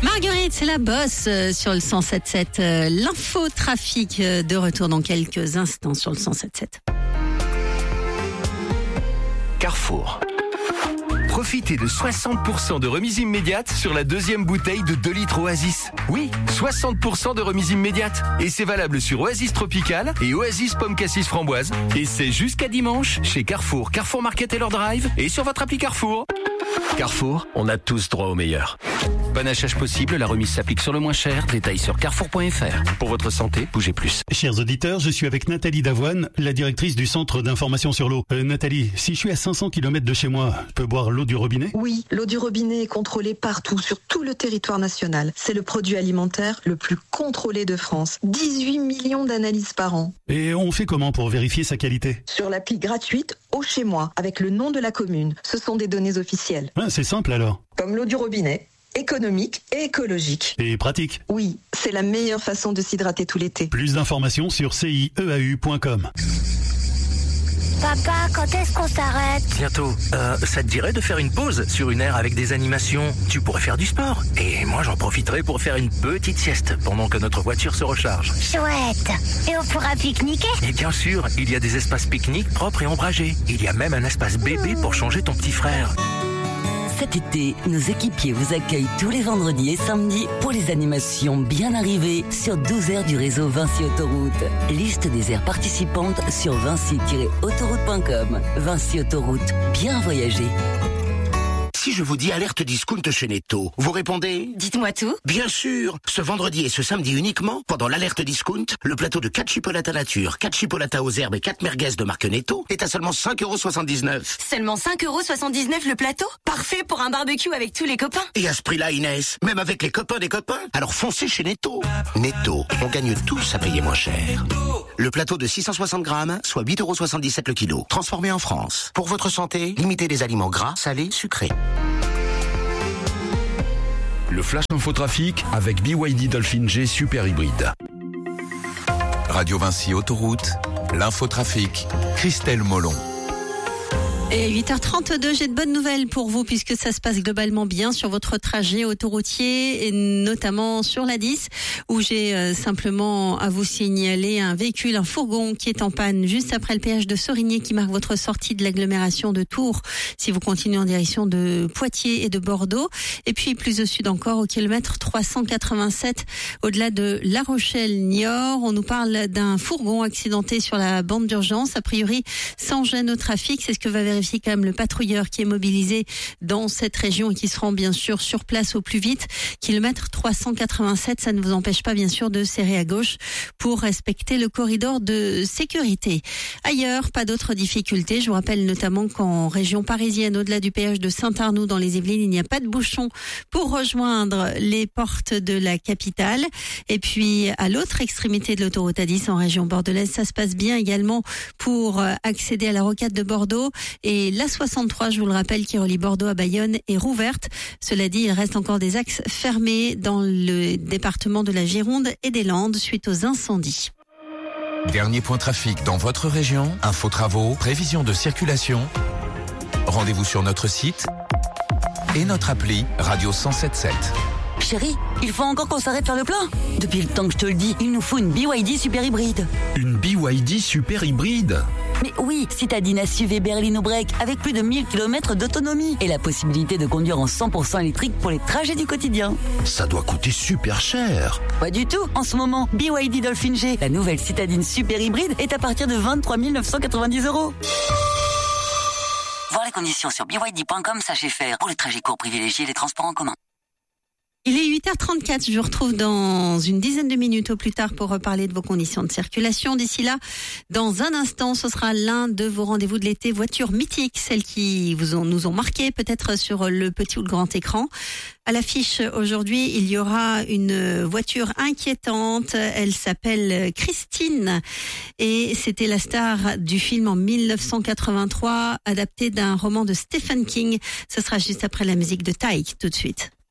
Marguerite, c'est la bosse sur le 107.7. L'infotrafic de retour dans quelques instants sur le 107.7. Carrefour. Profitez de 60% de remise immédiate sur la deuxième bouteille de 2 litres Oasis. Oui, 60% de remise immédiate. Et c'est valable sur Oasis Tropical et Oasis Pomme Cassis Framboise. Et c'est jusqu'à dimanche chez Carrefour, Carrefour Market et leur drive et sur votre appli Carrefour. Carrefour, on a tous droit au meilleur. Panachage possible, la remise s'applique sur le moins cher. Détails sur carrefour.fr. Pour votre santé, bougez plus. Chers auditeurs, je suis avec Nathalie Davoine, la directrice du Centre d'information sur l'eau. Nathalie, si je suis à 500 km de chez moi, je peux boire l'eau du robinet ? Oui, l'eau du robinet est contrôlée partout, sur tout le territoire national. C'est le produit alimentaire le plus contrôlé de France. 18 millions d'analyses par an. Et on fait comment pour vérifier sa qualité ? Sur l'appli gratuite Eau chez moi, avec le nom de la commune. Ce sont des données officielles. Ah, c'est simple alors. Comme l'eau du robinet. Économique et écologique. Et pratique. Oui, c'est la meilleure façon de s'hydrater tout l'été. Plus d'informations sur cieau.com. Papa, quand est-ce qu'on s'arrête ? Bientôt. Ça te dirait de faire une pause sur une aire avec des animations ? Tu pourrais faire du sport. Et moi, j'en profiterai pour faire une petite sieste pendant que notre voiture se recharge. Chouette. Et on pourra pique-niquer ? Et bien sûr, il y a des espaces pique-nique propres et ombragés. Il y a même un espace bébé pour changer ton petit frère. Cet été, nos équipiers vous accueillent tous les vendredis et samedis pour les animations bien arrivées sur 12 aires du réseau Vinci Autoroute. Liste des aires participantes sur vinci-autoroute.com. Vinci Autoroute, bien voyager. Si je vous dis alerte discount chez Netto, vous répondez ? Dites-moi tout. Bien sûr. Ce vendredi et ce samedi uniquement, pendant l'alerte discount, le plateau de 4 chipolatas nature, 4 chipolatas aux herbes et 4 merguez de marque Netto est à seulement 5,79 €. Seulement 5,79 € le plateau ? Parfait pour un barbecue avec tous les copains. Et à ce prix-là, Inès, même avec les copains des copains, alors foncez chez Netto. Netto, on gagne tous à payer moins cher. Le plateau de 660 grammes, soit 8,77 € le kilo, transformé en France. Pour votre santé, limitez les aliments gras, salés, sucrés. Le Flash Infotrafic avec BYD Dolphin G Super Hybride. Radio Vinci Autoroute, l'infotrafic, Christelle Molon. Et 8h32, j'ai de bonnes nouvelles pour vous puisque ça se passe globalement bien sur votre trajet autoroutier et notamment sur la 10 où j'ai simplement à vous signaler un véhicule, un fourgon qui est en panne juste après le péage de Sorigné qui marque votre sortie de l'agglomération de Tours si vous continuez en direction de Poitiers et de Bordeaux. Et puis plus au sud encore au kilomètre 387 au-delà de La Rochelle-Niort. On nous parle d'un fourgon accidenté sur la bande d'urgence, a priori sans gêne au trafic. C'est ce que va vérifier quand même le patrouilleur qui est mobilisé dans cette région et qui se rend bien sûr sur place au plus vite. Kilomètre 387, ça ne vous empêche pas bien sûr de serrer à gauche pour respecter le corridor de sécurité. Ailleurs, pas d'autres difficultés. Je vous rappelle notamment qu'en région parisienne, au-delà du péage de Saint-Arnoux dans les Yvelines, il n'y a pas de bouchon pour rejoindre les portes de la capitale. Et puis à l'autre extrémité de l'autoroute A10 en région bordelaise, ça se passe bien également pour accéder à la rocade de Bordeaux. Et la 63, je vous le rappelle, qui relie Bordeaux à Bayonne est rouverte. Cela dit, il reste encore des axes fermés dans le département de la Gironde et des Landes suite aux incendies. Dernier point trafic dans votre région, info travaux, prévision de circulation. Rendez-vous sur notre site et notre appli Radio 107.7. Chérie, il faut encore qu'on s'arrête faire le plein. Depuis le temps que je te le dis, il nous faut une BYD super hybride. Une BYD super hybride ? Mais oui, citadine SUV berline au break avec plus de 1000 km d'autonomie et la possibilité de conduire en 100% électrique pour les trajets du quotidien. Ça doit coûter super cher. Pas du tout. En ce moment, BYD Dolphin G, la nouvelle citadine super hybride, est à partir de 23 990 €. Voir les conditions sur byd.com, sachez faire. Pour les trajets courts privilégiés, les transports en commun. Il est 8h34, je vous retrouve dans une dizaine de minutes au plus tard pour reparler de vos conditions de circulation. D'ici là, dans un instant, ce sera l'un de vos rendez-vous de l'été, voitures mythiques, celles qui nous ont marqué peut-être sur le petit ou le grand écran. À l'affiche aujourd'hui, il y aura une voiture inquiétante, elle s'appelle Christine et c'était la star du film en 1983, adapté d'un roman de Stephen King. Ce sera juste après la musique de Taïk, tout de suite.